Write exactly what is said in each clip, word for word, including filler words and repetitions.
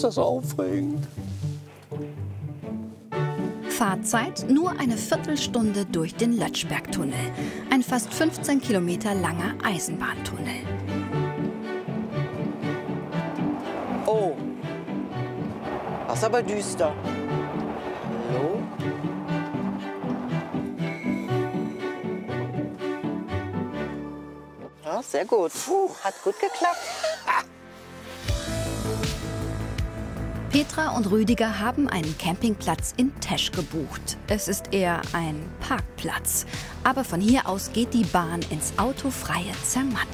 ist das aufregend. Fahrzeit nur eine Viertelstunde durch den Lötschbergtunnel. Ein fast fünfzehn Kilometer langer Eisenbahntunnel. Oh, das ist aber düster. Hallo? Ja, sehr gut. Puh, hat gut geklappt. Petra und Rüdiger haben einen Campingplatz in Tesch gebucht. Es ist eher ein Parkplatz. Aber von hier aus geht die Bahn ins autofreie Zermatt.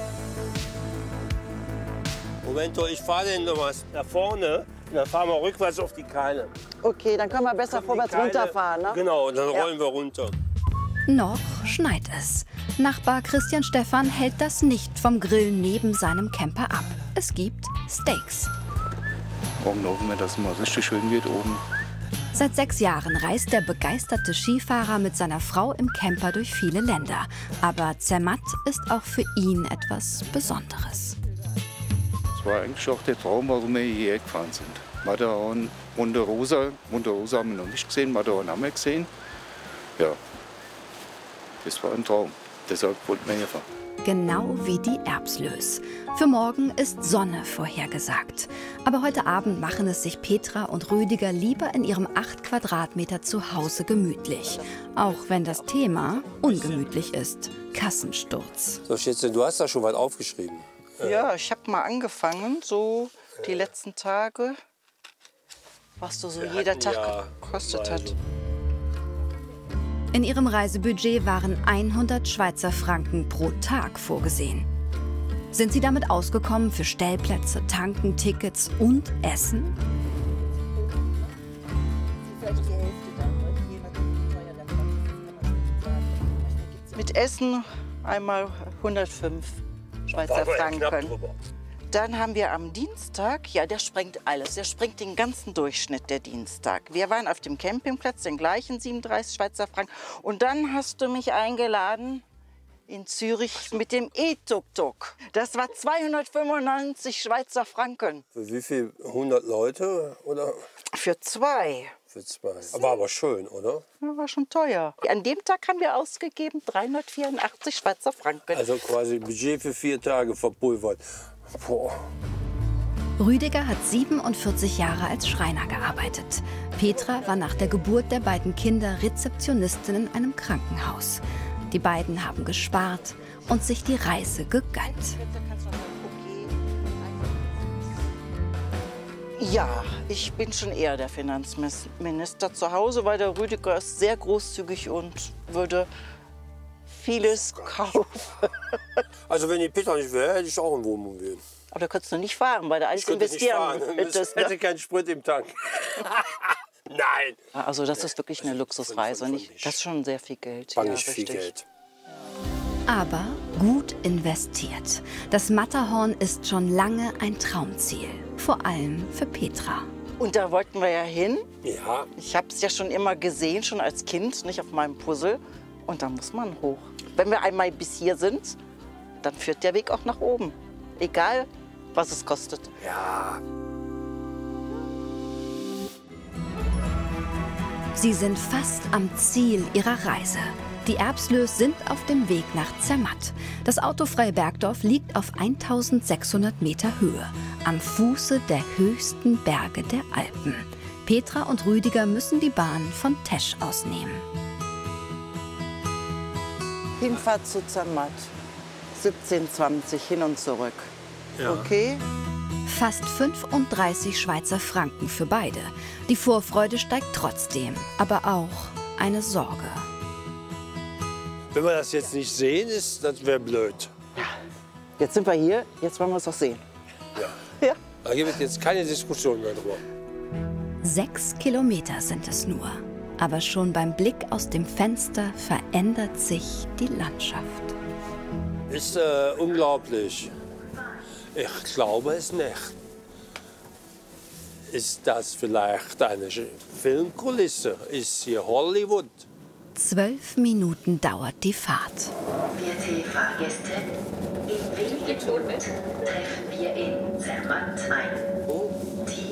Moment, ich fahre denn noch was nach vorne und dann fahren wir rückwärts auf die Keile. Okay, dann können wir besser vorwärts runterfahren, ne? Genau, dann Ja. rollen wir runter. Noch schneit es. Nachbar Christian Stephan hält das nicht vom Grill neben seinem Camper ab. Es gibt Steaks. Morgen hoffen wir, dass es mal richtig schön wird oben. Seit sechs Jahren reist der begeisterte Skifahrer mit seiner Frau im Camper durch viele Länder. Aber Zermatt ist auch für ihn etwas Besonderes. Das war eigentlich auch der Traum, warum wir hierher gefahren sind. Matterhorn, Monte Rosa. Monte Rosa haben wir noch nicht gesehen, Matterhorn haben wir gesehen. Ja, das war ein Traum. Deshalb wollten wir hier fahren. Genau wie die Erbslös. Für morgen ist Sonne vorhergesagt. Aber heute Abend machen es sich Petra und Rüdiger lieber in ihrem acht Quadratmeter Zuhause gemütlich. Auch wenn das Thema ungemütlich ist. Kassensturz. So, Schätzchen, du hast da schon was aufgeschrieben. Ja, ich habe mal angefangen, so die letzten Tage, was so, so Wir jeder hatten Tag ja gekostet mal hat. so- In ihrem Reisebudget waren hundert Schweizer Franken pro Tag vorgesehen. Sind sie damit ausgekommen für Stellplätze, Tanken, Tickets und Essen? Mit Essen einmal hundertfünf Schweizer War aber ja knapp Franken. drüber. Dann haben wir am Dienstag, ja, der sprengt alles. Der sprengt den ganzen Durchschnitt, der Dienstag. Wir waren auf dem Campingplatz, den gleichen siebenunddreißig Schweizer Franken. Und dann hast du mich eingeladen in Zürich mit dem E-Tuk-Tuk. Das war zweihundertfünfundneunzig Schweizer Franken. Für wie viel? hundert Leute oder Für zwei. für zwei? War aber schön, oder? Das war schon teuer. An dem Tag haben wir ausgegeben dreihundertvierundachtzig Schweizer Franken. Also quasi Budget für vier Tage verpulvert. Boah. Rüdiger hat siebenundvierzig Jahre als Schreiner gearbeitet. Petra war nach der Geburt der beiden Kinder Rezeptionistin in einem Krankenhaus. Die beiden haben gespart und sich die Reise gegönnt. Ja, ich bin schon eher der Finanzminister zu Hause, weil der Rüdiger ist sehr großzügig und würde vieles kaufen. Also wenn die Petra nicht wäre, hätte ich auch ein Wohnmobil. Aber da könntest du nicht fahren, weil du alles Ich könnte nicht investieren fahren. hättest. Ich hätte Ne? keinen Sprit im Tank. Nein. Also das ist wirklich eine Luxusreise. Von- von- Nicht? Das ist schon sehr viel Geld. War Ja, nicht viel richtig. Geld. Aber gut investiert. Das Matterhorn ist schon lange ein Traumziel. Vor allem für Petra. Und da wollten wir ja hin. Ja, Ich habe es ja schon immer gesehen, schon als Kind, nicht auf meinem Puzzle. Und da muss man hoch. Wenn wir einmal bis hier sind, dann führt der Weg auch nach oben. Egal, was es kostet. ja. Sie sind fast am Ziel ihrer Reise. Die Erbslös sind auf dem Weg nach Zermatt. Das autofreie Bergdorf liegt auf eintausendsechshundert Meter Höhe, am Fuße der höchsten Berge der Alpen. Petra und Rüdiger müssen die Bahn von Tesch aus nehmen. Hinfahrt zu Zermatt. siebzehn zwanzig hin und zurück. Ja. Okay? Fast fünfunddreißig Schweizer Franken für beide. Die Vorfreude steigt trotzdem, aber auch eine Sorge. Wenn wir das jetzt nicht sehen, ist, das wäre blöd. Jetzt sind wir hier, jetzt wollen wir es auch sehen. Ja. Ja. Da gibt es jetzt keine Diskussion mehr drüber. Sechs Kilometer sind es nur. Aber schon beim Blick aus dem Fenster verändert sich die Landschaft. Ist äh, unglaublich. Ich glaube es nicht. Ist das vielleicht eine Filmkulisse? Ist hier Hollywood? Zwölf Minuten dauert die Fahrt. Verehrte Fahrgäste, in wenigen Minuten treffen wir in Zermatt ein.